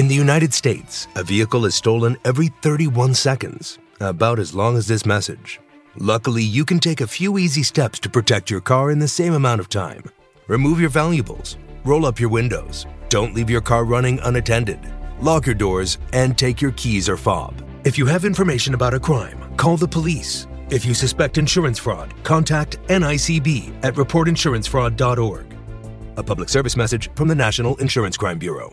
In the United States, a vehicle is stolen every 31 seconds, about as long as this message. Luckily, you can take a few easy steps to protect your car in the same amount of time. Remove your valuables, roll up your windows, don't leave your car running unattended, lock your doors, and take your keys or fob. If you have information about a crime, call the police. If you suspect insurance fraud, contact NICB at reportinsurancefraud.org. A public service message from the National Insurance Crime Bureau.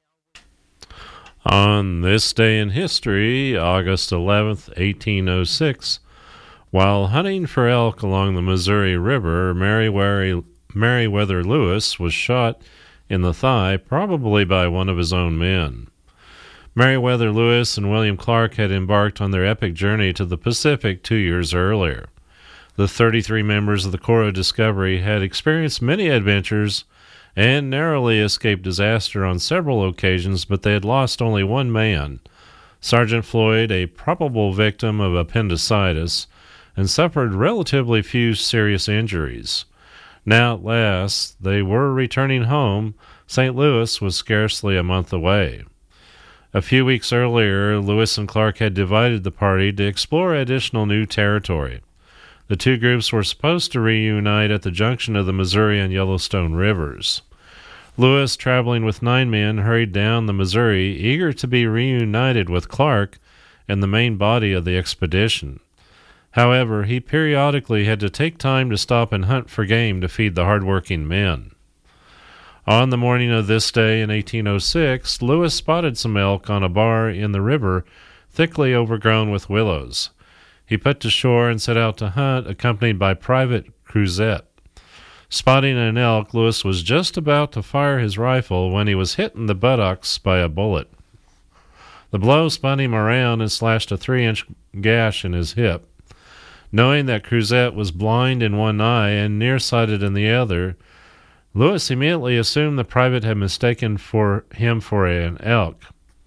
On this day in history, August 11th, 1806, while hunting for elk along the Missouri River, Meriwether Lewis was shot in the thigh, probably by one of his own men. Meriwether Lewis and William Clark had embarked on their epic journey to the Pacific 2 years earlier. The 33 members of the Corps of Discovery had experienced many adventures and narrowly escaped disaster on several occasions, but they had lost only one man, Sergeant Floyd, a probable victim of appendicitis, and suffered relatively few serious injuries. Now at last they were returning home. St. Louis was scarcely a month away. A few weeks earlier, Lewis and Clark had divided the party to explore additional new territory. The two groups were supposed to reunite at the junction of the Missouri and Yellowstone rivers. Lewis, traveling with 9 men, hurried down the Missouri, eager to be reunited with Clark and the main body of the expedition. However, he periodically had to take time to stop and hunt for game to feed the hard-working men. On the morning of this day in 1806, Lewis spotted some elk on a bar in the river, thickly overgrown with willows. He put to shore and set out to hunt, accompanied by Private Cruzet. Spotting an elk, Lewis was just about to fire his rifle when he was hit in the buttocks by a bullet. The blow spun him around and slashed a 3-inch gash in his hip. Knowing that Cruzet was blind in one eye and nearsighted in the other, Lewis immediately assumed the private had mistaken him for an elk.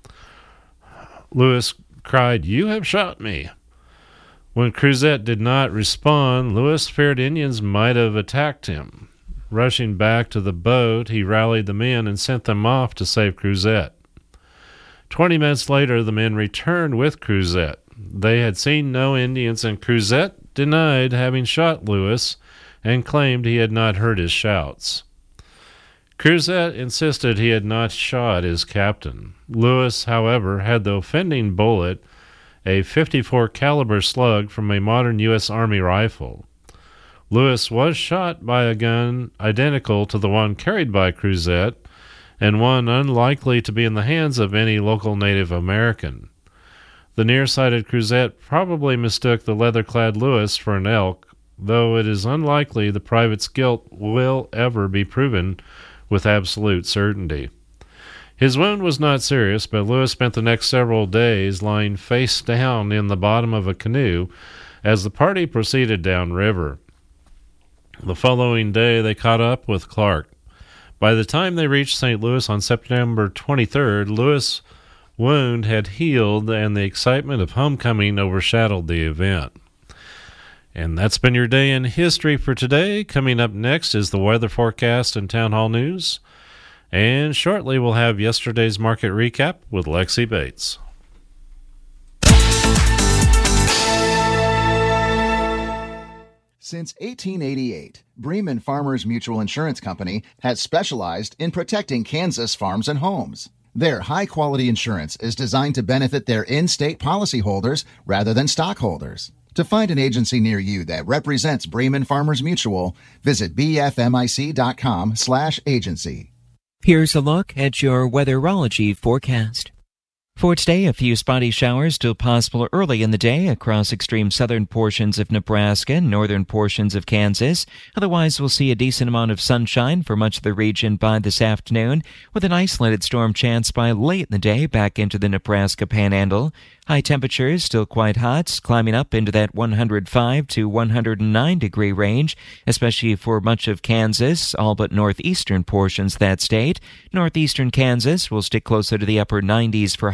Lewis cried, "You have shot me." When Cruzet did not respond, Lewis feared Indians might have attacked him. Rushing back to the boat, he rallied the men and sent them off to save Cruzet. 20 minutes later, the men returned with Cruzet. They had seen no Indians, and Cruzet denied having shot Lewis and claimed he had not heard his shouts. Cruzet insisted he had not shot his captain. Lewis, however, had the offending bullet, a .54 caliber slug from a modern U.S. Army rifle. Lewis was shot by a gun identical to the one carried by Cruzet, and one unlikely to be in the hands of any local Native American. The nearsighted Cruzet probably mistook the leather-clad Lewis for an elk, though it is unlikely the private's guilt will ever be proven with absolute certainty. His wound was not serious, but Lewis spent the next several days lying face down in the bottom of a canoe as the party proceeded downriver. The following day they caught up with Clark. By the time they reached St. Louis on September 23rd, Lewis' wound had healed and the excitement of homecoming overshadowed the event. And that's been your day in history for today. Coming up next is the weather forecast and town hall news. And shortly we'll have yesterday's market recap with Lexi Bates. Since 1888, Bremen Farmers Mutual Insurance Company has specialized in protecting Kansas farms and homes. Their high-quality insurance is designed to benefit their in-state policyholders rather than stockholders. To find an agency near you that represents Bremen Farmers Mutual, visit bfmic.com/agency. Here's a look at your weatherology forecast. For today, a few spotty showers still possible early in the day across extreme southern portions of Nebraska and northern portions of Kansas. Otherwise, we'll see a decent amount of sunshine for much of the region by this afternoon, with an isolated storm chance by late in the day back into the Nebraska Panhandle. High temperatures still quite hot, climbing up into that 105 to 109 degree range, especially for much of Kansas, all but northeastern portions of that state. Northeastern Kansas will stick closer to the upper 90s for high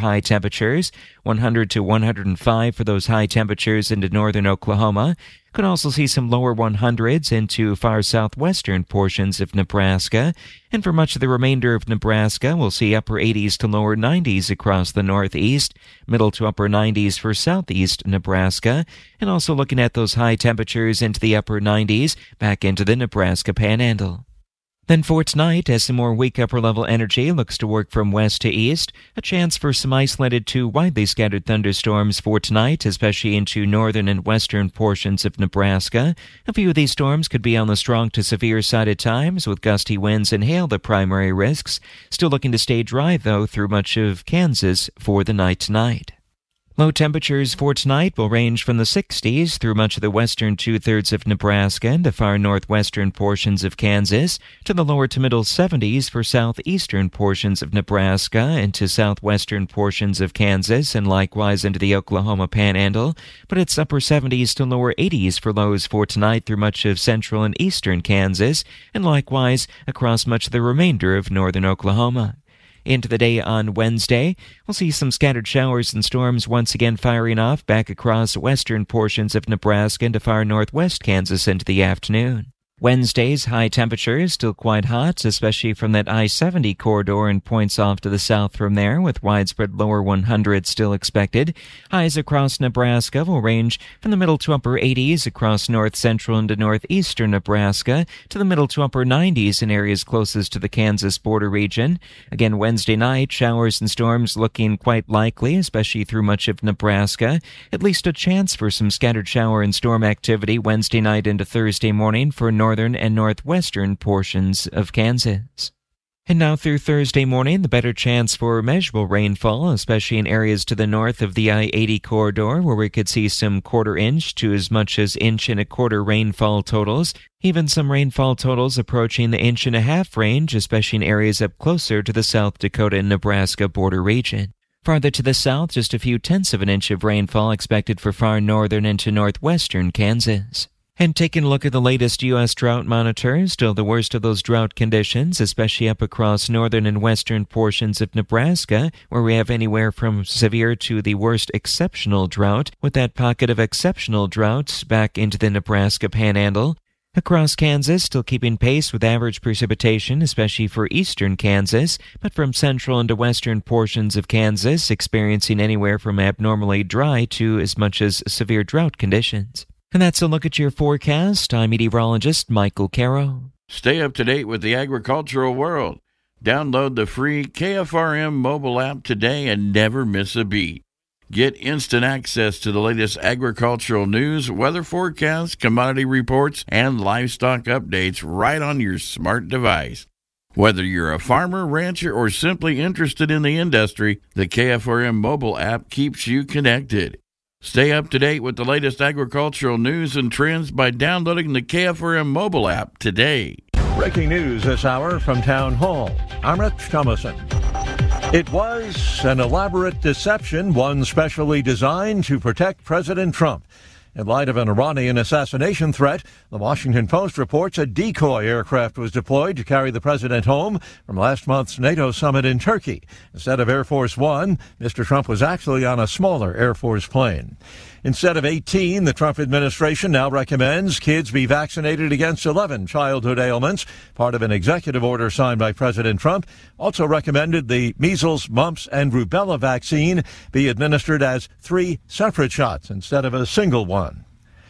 high temperatures, 100 to 105 for those high temperatures into northern Oklahoma. Could also see some lower 100s into far southwestern portions of Nebraska. And for much of the remainder of Nebraska, we'll see upper 80s to lower 90s across the northeast, middle to upper 90s for southeast Nebraska, and also looking at those high temperatures into the upper 90s back into the Nebraska Panhandle. Then for tonight, as some more weak upper-level energy looks to work from west to east, a chance for some isolated to widely scattered thunderstorms for tonight, especially into northern and western portions of Nebraska. A few of these storms could be on the strong to severe side at times, with gusty winds and hail the primary risks. Still looking to stay dry, though, through much of Kansas for the night tonight. Low temperatures for tonight will range from the 60s through much of the western two-thirds of Nebraska and the far northwestern portions of Kansas, to the lower to middle 70s for southeastern portions of Nebraska and to southwestern portions of Kansas, and likewise into the Oklahoma Panhandle, but it's upper 70s to lower 80s for lows for tonight through much of central and eastern Kansas, and likewise across much of the remainder of northern Oklahoma. Into the day on Wednesday, we'll see some scattered showers and storms once again firing off back across western portions of Nebraska into far northwest Kansas into the afternoon. Wednesday's high temperatures still quite hot, especially from that I-70 corridor and points off to the south from there, with widespread lower 100s still expected. Highs across Nebraska will range from the middle to upper 80s across north central into northeastern Nebraska, to the middle to upper 90s in areas closest to the Kansas border region. Again, Wednesday night, showers and storms looking quite likely, especially through much of Nebraska. At least a chance for some scattered shower and storm activity Wednesday night into Thursday morning for northern and northwestern portions of Kansas. And now through Thursday morning, the better chance for measurable rainfall, especially in areas to the north of the I-80 corridor, where we could see some quarter-inch to as much as inch-and-a-quarter rainfall totals. Even some rainfall totals approaching the inch-and-a-half range, especially in areas up closer to the South Dakota and Nebraska border region. Farther to the south, just a few tenths of an inch of rainfall expected for far northern into northwestern Kansas. And taking a look at the latest U.S. drought monitor, still the worst of those drought conditions, especially up across northern and western portions of Nebraska, where we have anywhere from severe to the worst exceptional drought, with that pocket of exceptional drought back into the Nebraska Panhandle. Across Kansas, still keeping pace with average precipitation, especially for eastern Kansas, but from central into western portions of Kansas, experiencing anywhere from abnormally dry to as much as severe drought conditions. And that's a look at your forecast. I'm meteorologist Michael Caro. Stay up to date with the agricultural world. Download the free KFRM mobile app today and never miss a beat. Get instant access to the latest agricultural news, weather forecasts, commodity reports, and livestock updates right on your smart device. Whether you're a farmer, rancher, or simply interested in the industry, the KFRM mobile app keeps you connected. Stay up to date with the latest agricultural news and trends by downloading the KFRM mobile app today. Breaking news this hour from Town Hall. I'm Rich Thomason. It was an elaborate deception, one specially designed to protect President Trump. In light of an Iranian assassination threat, the Washington Post reports a decoy aircraft was deployed to carry the president home from last month's NATO summit in Turkey. Instead of Air Force One, Mr. Trump was actually on a smaller Air Force plane. Instead of 18, the Trump administration now recommends kids be vaccinated against 11 childhood ailments. Part of an executive order signed by President Trump also recommended the measles, mumps, and rubella vaccine be administered as 3 separate shots instead of a single one.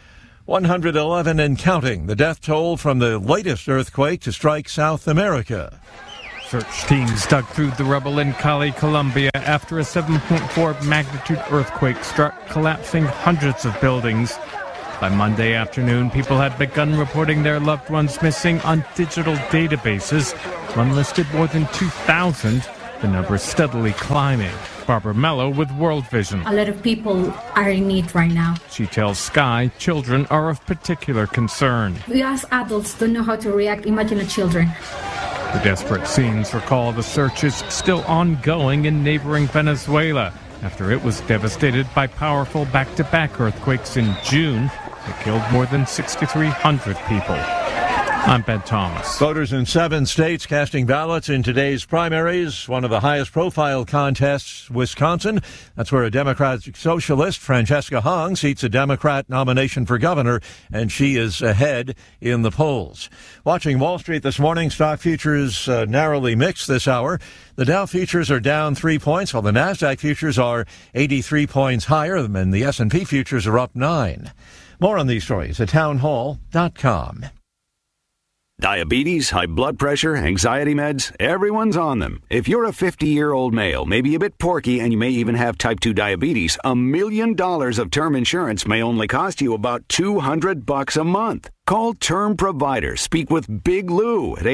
111 and counting, the death toll from the latest earthquake to strike South America. Search teams dug through the rubble in Cali, Colombia, after a 7.4 magnitude earthquake struck, collapsing hundreds of buildings. By Monday afternoon, people had begun reporting their loved ones missing on digital databases. One listed more than 2,000, the number steadily climbing. Barbara Mello with World Vision. A lot of people are in need right now. She tells Sky children are of particular concern. We as adults don't know how to react. Imagine the children. The desperate scenes recall the search is still ongoing in neighboring Venezuela after it was devastated by powerful back-to-back earthquakes in June that killed more than 6,300 people. I'm Ben Thomas. Voters in 7 states casting ballots in today's primaries, one of the highest profile contests, Wisconsin. That's where a Democratic socialist, Francesca Hong, seats a Democrat nomination for governor, and she is ahead in the polls. Watching Wall Street this morning, stock futures narrowly mixed this hour. The Dow futures are down 3 points, while the NASDAQ futures are 83 points higher, and the S&P futures are up 9. More on these stories at townhall.com. Diabetes, high blood pressure, anxiety meds, everyone's on them. If you're a 50-year-old male, maybe a bit porky, and you may even have type 2 diabetes, $1 million of term insurance may only cost you about $200 a month. Call Term Provider. Speak with Big Lou at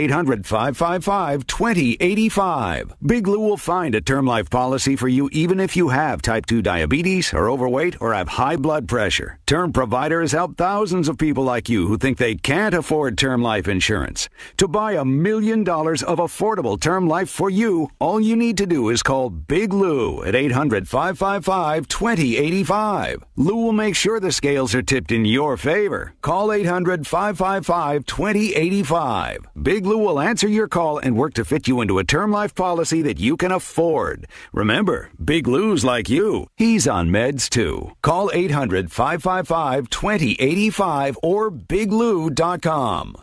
800-555-2085. Big Lou will find a term life policy for you even if you have type 2 diabetes, are overweight, or have high blood pressure. Term Provider has helped thousands of people like you who think they can't afford term life insurance. To buy $1 million of affordable term life for you, all you need to do is call Big Lou at 800-555-2085. Lou will make sure the scales are tipped in your favor. Call 800-555-2085. Big Lou will answer your call and work to fit you into a term life policy that you can afford. Remember, Big Lou's like you. He's on meds too. Call 800-555-2085 or biglou.com.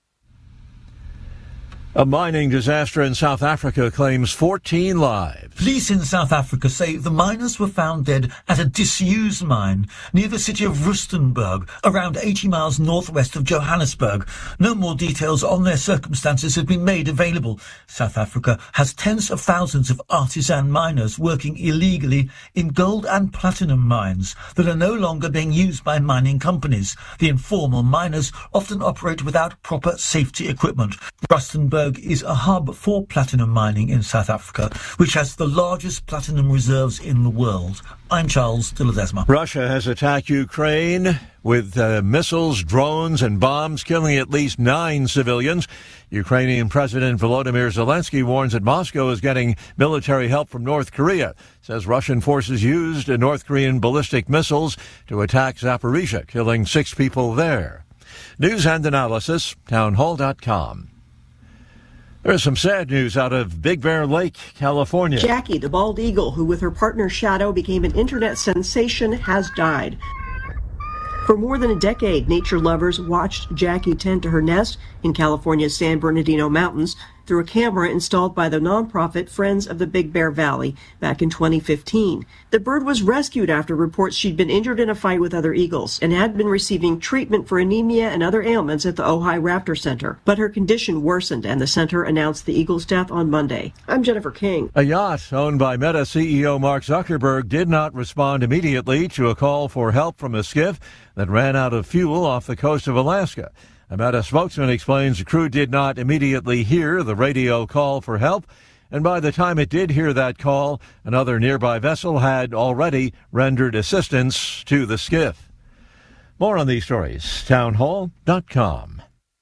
A mining disaster in South Africa claims 14 lives. Police in South Africa say the miners were found dead at a disused mine near the city of Rustenburg, around 80 miles northwest of Johannesburg. No more details on their circumstances have been made available. South Africa has tens of thousands of artisan miners working illegally in gold and platinum mines that are no longer being used by mining companies. The informal miners often operate without proper safety equipment. Rustenburg is a hub for platinum mining in South Africa, which has the largest platinum reserves in the world. I'm Charles de Ledesma. Russia has attacked Ukraine with missiles, drones, and bombs, killing at least 9 civilians. Ukrainian President Volodymyr Zelensky warns that Moscow is getting military help from North Korea. Says Russian forces used North Korean ballistic missiles to attack Zaporizhia, killing 6 people there. News and analysis, townhall.com. There's some sad news out of Big Bear Lake, California. Jackie, the bald eagle, who with her partner Shadow became an internet sensation, has died. For more than a decade, nature lovers watched Jackie tend to her nest in California's San Bernardino Mountains through a camera installed by the nonprofit Friends of the Big Bear Valley back in 2015. The bird was rescued after reports she'd been injured in a fight with other eagles and had been receiving treatment for anemia and other ailments at the Ojai Raptor Center. But her condition worsened, and the center announced the eagle's death on Monday. I'm Jennifer King. A yacht owned by Meta CEO Mark Zuckerberg did not respond immediately to a call for help from a skiff that ran out of fuel off the coast of Alaska. A Meta spokesman explains the crew did not immediately hear the radio call for help, and by the time it did hear that call, another nearby vessel had already rendered assistance to the skiff. More on these stories, townhall.com.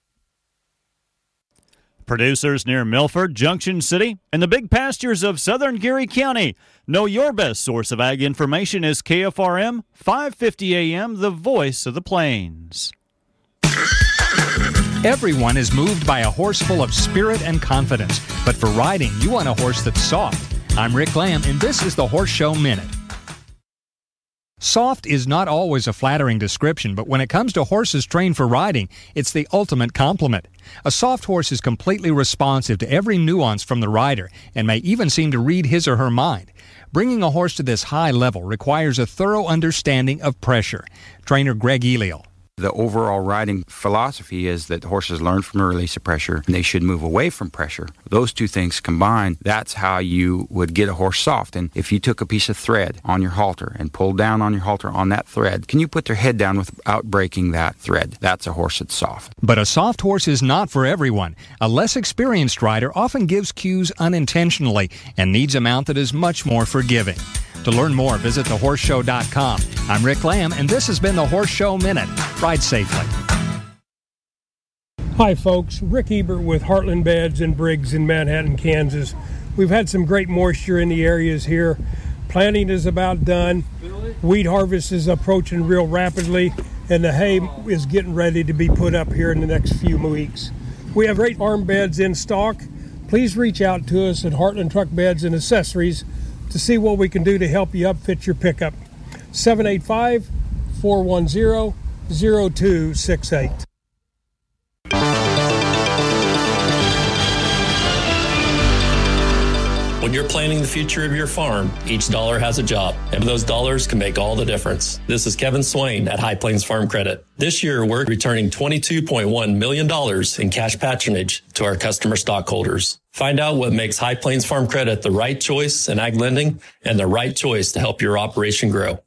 Producers near Milford, Junction City, and the big pastures of southern Geary County. Know your best source of ag information is KFRM 550 AM, the voice of the plains. Everyone is moved by a horse full of spirit and confidence. But for riding, you want a horse that's soft. I'm Rick Lamb, and this is the Horse Show Minute. Soft is not always a flattering description, but when it comes to horses trained for riding, it's the ultimate compliment. A soft horse is completely responsive to every nuance from the rider and may even seem to read his or her mind. Bringing a horse to this high level requires a thorough understanding of pressure. Trainer Greg Eliel. The overall riding philosophy is that horses learn from the release of pressure and they should move away from pressure. Those two things combined, that's how you would get a horse soft. And if you took a piece of thread on your halter and pulled down on your halter on that thread, can you put their head down without breaking that thread? That's a horse that's soft. But a soft horse is not for everyone. A less experienced rider often gives cues unintentionally and needs a mount that is much more forgiving. To learn more, visit thehorseshow.com. I'm Rick Lamb, and this has been the Horse Show Minute. Ride safely. Hi, folks. Rick Ebert with Heartland Beds and Briggs in Manhattan, Kansas. We've had some great moisture in the areas here. Planting is about done. Wheat harvest is approaching real rapidly. and the hay is getting ready to be put up here in the next few weeks. We have great farm beds in stock. Please reach out to us at Heartland Truck Beds and Accessories to see what we can do to help you upfit your pickup. 785-410-0268. When you're planning the future of your farm, each dollar has a job, and those dollars can make all the difference. This is Kevin Swain at High Plains Farm Credit. This year, we're returning $22.1 million in cash patronage to our customer stockholders. Find out what makes High Plains Farm Credit the right choice in ag lending and the right choice to help your operation grow.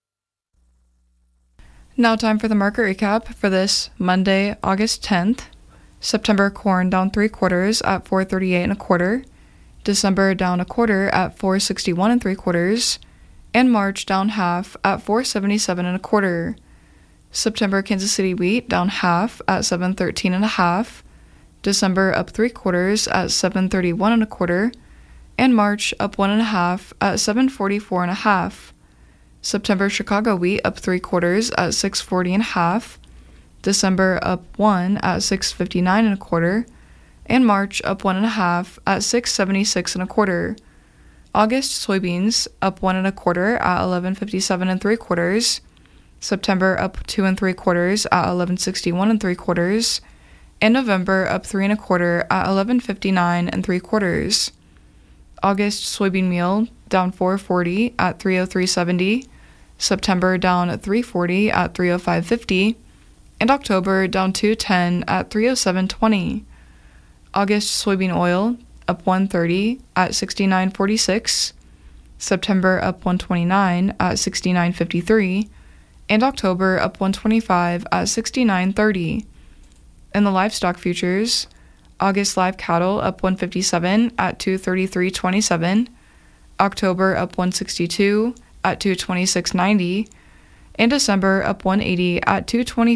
Now time for the market recap for this Monday, August 10th. September corn down 3/4 at $4.38 1/4. December down 1/4 at $4.61 3/4, and March down half at $4.77 1/4. September Kansas City wheat down half at $7.13 1/2. December up 3/4 at $7.31 1/4, and March up 1 1/2 at $7.44 1/2. September Chicago wheat up 3/4 at $6.40 1/2. December up 1 at $6.59 1/4. And March up 1 1/2 at $6.76 1/4. August soybeans up 1 1/4 at $11.57 3/4. September up 2 3/4 at $11.61 3/4. And November up 3 1/4 at $11.59 3/4. August soybean meal down 4.40 at $3.0370. September down at $3.40 at $3.0550. And October down 2.10 at $3.0720. August soybean oil up 1.30 at $69.46, September up 1.29 at $69.53, and October up 1.25 at $69.30. In the livestock futures, August live cattle up 1.57 at $233.27, October up 1.62 at $226.90, and December up 1.80 at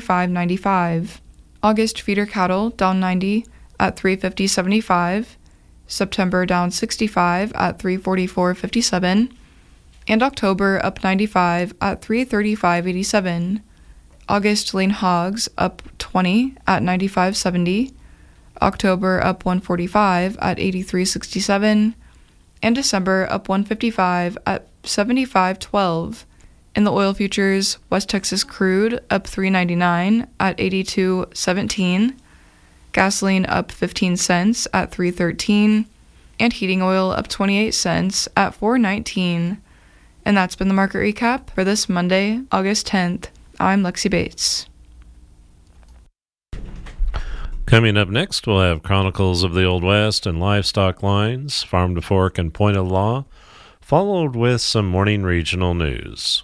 $225.95. August feeder cattle down 90 at $350.75, September down 65 at $344.57, and October up 95 at $335.87. August lean hogs up 20 at $95.70, October up 145 at $83.67, and December up 155 at $75.12. In the oil futures, West Texas crude up $3.99 at $82.17, gasoline up 15 cents at $3.13, and heating oil up 28 cents at $4.19. And that's been the market recap for this Monday, August 10th. I'm Lexi Bates. Coming up next, we'll have Chronicles of the Old West and Livestock Lines, Farm to Fork and Point of Law, followed with some morning regional news.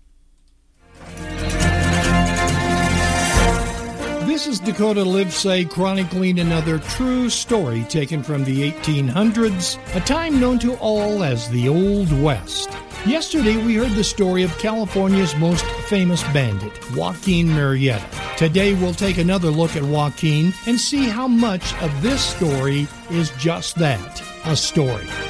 This is Dakota Livesay chronicling another true story taken from the 1800s, a time known to all as the Old West. Yesterday, we heard the story of California's most famous bandit, Joaquin Murrieta. Today, we'll take another look at Joaquin and see how much of this story is just that, a story.